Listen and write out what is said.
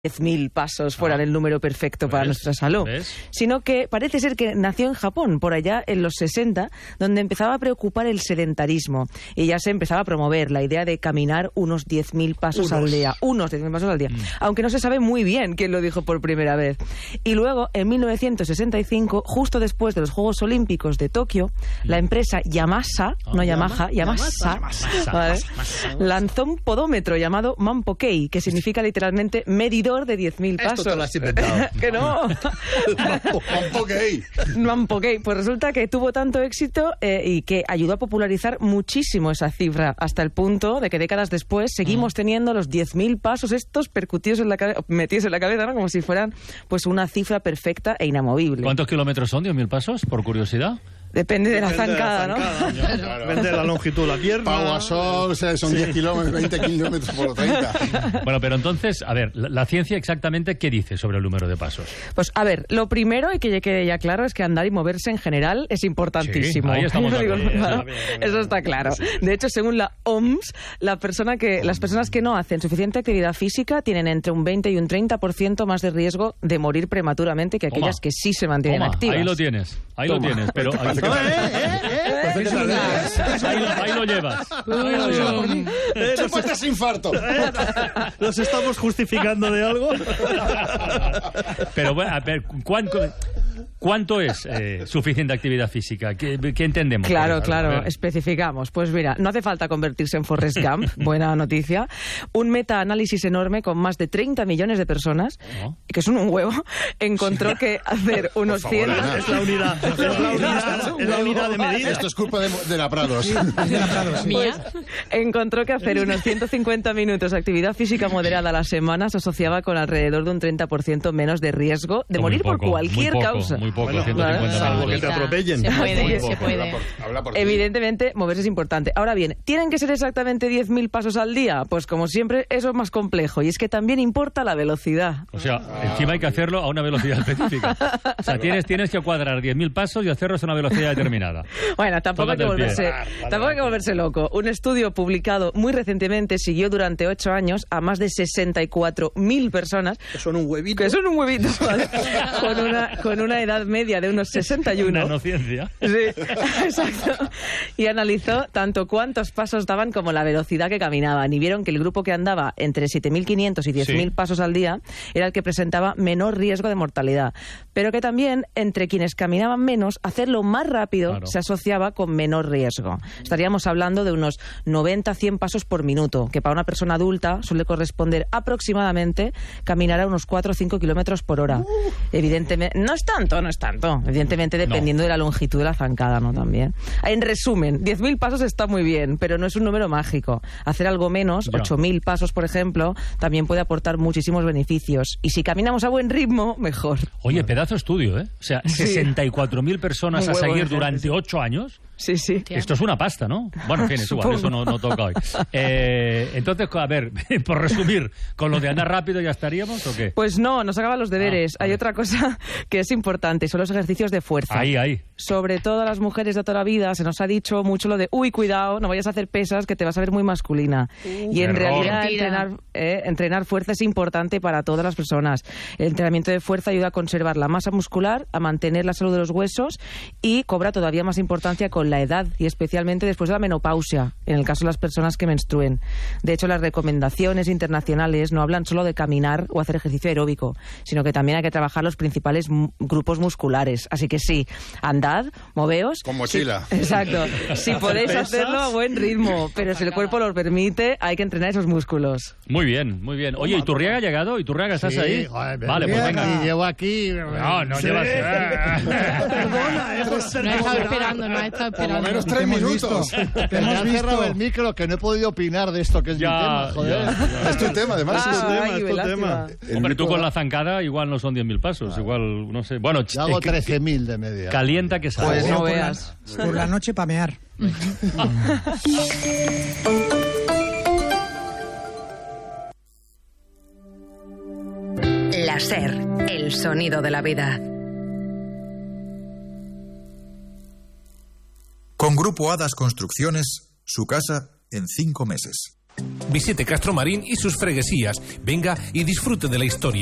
10.000 pasos fueran el número perfecto para nuestra salud, sino que parece ser que nació en Japón, por allá en los 60, donde empezaba a preocupar el sedentarismo y ya se empezaba a promover la idea de caminar unos 10.000 pasos al día. Unos 10.000 pasos al día. Aunque no se sabe muy bien quién lo dijo por primera vez. Y luego, en 1965, justo después de los Juegos Olímpicos de Tokio, la empresa Yamasa, ¿vale?, lanzó un podómetro llamado Mampokei, que significa literalmente medidor de 10.000 pasos. Esto te lo has inventado. Que no. Mampokei. Pues resulta que tuvo tanto éxito y que ayudó a popularizar muchísimo esa cifra, hasta el punto de que décadas después seguimos teniendo los 10.000 pasos estos percutidos en la metidos en la cabeza, ¿no? Como si fueran pues una cifra perfecta e inamovible. ¿Cuántos kilómetros son 10.000 pasos, por curiosidad? Depende de la zancada, ¿no? Depende de la longitud de la pierna. Pau son 10 kilómetros, 20 kilómetros por 30. Bueno, pero entonces, a ver, la ciencia exactamente, ¿qué dice sobre el número de pasos? Pues, a ver, lo primero, y que ya quede ya claro, es que andar y moverse en general es importantísimo. Sí, ahí estamos de acuerdo. Eso está claro. De hecho, según la OMS, las personas que no hacen suficiente actividad física tienen entre un 20 y un 30% más de riesgo de morir prematuramente que aquellas que sí se mantienen activas. Ahí lo tienes, pero... Ahí lo llevas. Después de ese infarto. ¿Nos estamos justificando de algo? Pero bueno, a ver, ¿cuánto es suficiente actividad física? ¿Qué entendemos? Claro, especificamos. Pues mira, no hace falta convertirse en Forrest Gump, buena noticia. Un metaanálisis enorme con más de 30 millones de personas, que son un huevo, encontró que hacer unos 100... Es la unidad de medida. Esto es culpa de la Prados. Pues, encontró que hacer unos 150 minutos de actividad física moderada a la semana se asociaba con alrededor de un 30% menos de riesgo de morir por cualquier causa. Muy poco, bueno, 150 salvo que te atropellen. Se puede. Evidentemente, moverse es importante. Ahora bien, ¿tienen que ser exactamente 10.000 pasos al día? Pues como siempre, eso es más complejo. Y es que también importa la velocidad. O sea, encima hay que hacerlo a una velocidad específica. O sea, tienes que cuadrar 10.000 pasos y hacerlos a una velocidad determinada. Bueno, tampoco hay que volverse loco. Un estudio publicado muy recientemente siguió durante 8 años a más de 64.000 personas. Que son un huevito. ¿Vale? con una edad media de unos 61. Nanociencia. Sí, exacto. Y analizó tanto cuántos pasos daban como la velocidad que caminaban. Y vieron que el grupo que andaba entre 7.500 y 10.000 pasos al día era el que presentaba menor riesgo de mortalidad. Pero que también entre quienes caminaban menos, hacerlo más rápido se asociaba con menor riesgo. Estaríamos hablando de unos 90-100 pasos por minuto, que para una persona adulta suele corresponder aproximadamente caminar a unos 4 o 5 kilómetros por hora. Evidentemente, no es tanto. Evidentemente, dependiendo de la longitud de la zancada, ¿no? También. En resumen, 10.000 pasos está muy bien, pero no es un número mágico. Hacer algo menos, 8.000 pasos, por ejemplo, también puede aportar muchísimos beneficios. Y si caminamos a buen ritmo, mejor. Oye, pedazo estudio, ¿eh? O sea, 64.000 personas a seguir durante 8 años. Sí. Esto es una pasta, ¿no? Bueno, en fin, es igual, eso no toca hoy. Entonces, a ver, por resumir, ¿con lo de andar rápido ya estaríamos o qué? Pues no, nos acaban los deberes. Hay otra cosa que es importante, son los ejercicios de fuerza. Ahí. Sobre todo a las mujeres de toda la vida se nos ha dicho mucho lo de, cuidado, no vayas a hacer pesas que te vas a ver muy masculina. Y en realidad entrenar fuerza es importante para todas las personas. El entrenamiento de fuerza ayuda a conservar la masa muscular, a mantener la salud de los huesos y cobra todavía más importancia con la edad y especialmente después de la menopausia, en el caso de las personas que menstruen. De hecho, las recomendaciones internacionales no hablan solo de caminar o hacer ejercicio aeróbico, sino que también hay que trabajar los principales grupos musculares. Así que sí, andad, moveos. Con mochila. Exacto. Si podéis hacerlo a buen ritmo, pero si el cuerpo lo permite, hay que entrenar esos músculos. Muy bien. Oye, ¿Iturriaga ha llegado? ¿Iturriaga, estás ahí? Joder, vale, pues venga. Llevo aquí... No llevas... Perdona, no ha estado esperando. Por lo menos 3 minutos. Que me ha cerrado el micro, que no he podido opinar de esto, que es mi tema, joder. Es tu tema, además. Es tu tema. Hombre, tú con la zancada igual no son 10.000 pasos, igual, no sé. Bueno, yo hago 13.000 de media. Calienta que sale. Pues no veas. Por la noche pamear. La SER, el sonido de la vida. Con Grupo Hadas Construcciones, su casa en 5 meses. Visite Castromarín y sus freguesías. Venga y disfrute de la historia.